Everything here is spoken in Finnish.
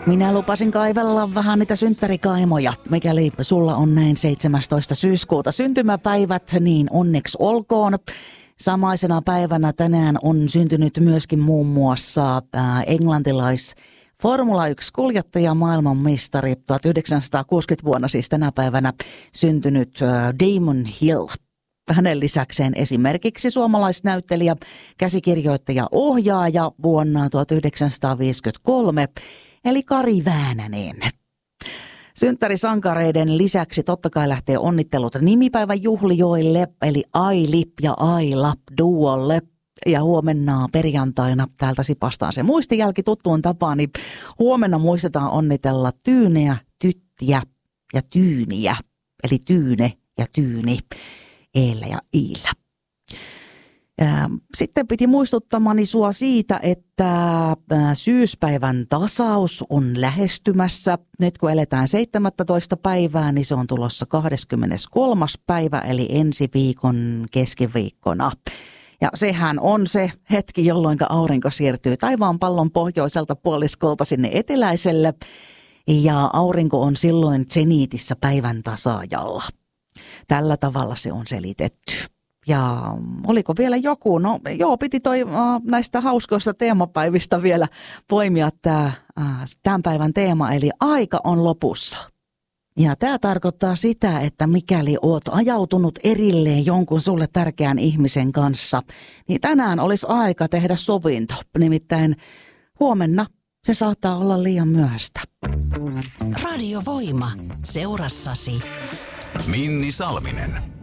Minä lupasin kaivella vähän niitä synttärikaimoja, mikäli sulla on näin 17. syyskuuta syntymäpäivät, niin onneksi olkoon. Samaisena päivänä tänään on syntynyt myöskin muun muassa Formula 1-kuljettaja, maailmanmestari, 1960 vuonna siis tänä päivänä syntynyt Damon Hill. Hänen lisäkseen esimerkiksi suomalaisnäyttelijä, käsikirjoittaja, ohjaaja vuonna 1953, eli Kari Väänänen. Synttärisankareiden lisäksi totta kai lähtee onnittelut nimipäivän juhlijoille, eli Ailip ja Ailap duolle. Ja huomenna perjantaina täältä sipastaan se muistijälki tuttuun tapaan, niin huomenna muistetaan onnitella Tyyneä, Tyttiä ja Tyyniä, eli Tyyne ja Tyyni, Eellä ja Iillä. Sitten piti muistuttamani sua siitä, että syyspäivän tasaus on lähestymässä. Nyt kun eletään 17. päivää, niin se on tulossa 23. päivä, eli ensi viikon keskiviikkona. Ja sehän on se hetki, jolloin aurinko siirtyy taivaanpallon pohjoiselta puoliskolta sinne eteläiselle. Ja aurinko on silloin zeniitissä päivän tasaajalla. Tällä tavalla se on selitetty. Ja oliko vielä joku? No joo, piti näistä hauskoista teemapäivistä vielä poimia tämän päivän teema, eli aika on lopussa. Ja tämä tarkoittaa sitä, että mikäli oot ajautunut erilleen jonkun sulle tärkeän ihmisen kanssa, niin tänään olisi aika tehdä sovinto. Nimittäin huomenna se saattaa olla liian myöhäistä. Radio Voima, seurassasi Minni Salminen.